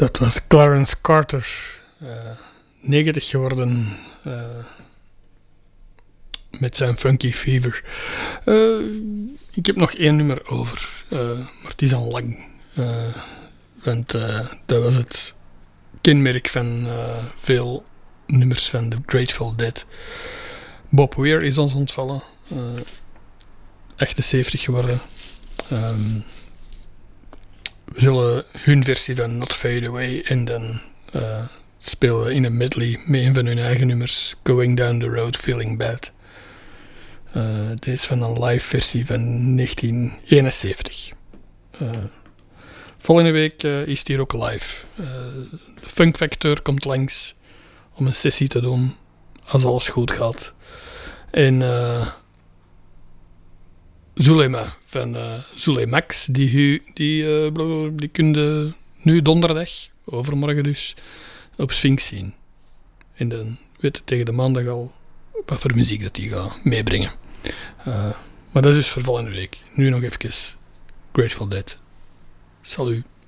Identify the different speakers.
Speaker 1: Dat was Clarence Carter, 90 geworden met zijn Funky Fever. Ik heb nog 1 nummer over, maar het is al lang. Want dat was het kenmerk van veel nummers van The Grateful Dead. Bob Weir is ons ontvallen, 78 geworden. We zullen hun versie van Not Fade Away en dan spelen in een medley met een van hun eigen nummers, Going Down the Road Feeling Bad. Deze is van een live versie van 1971. Volgende week is het hier ook live. De Funk Factor komt langs om een sessie te doen, als alles goed gaat. En Zulema van Zulemax, die kun je nu donderdag, overmorgen dus, op Sphinx zien. En dan weet je tegen de maandag al wat voor muziek dat die gaat meebrengen. Maar dat is dus voor volgende week. Nu nog even Grateful Dead. Salut.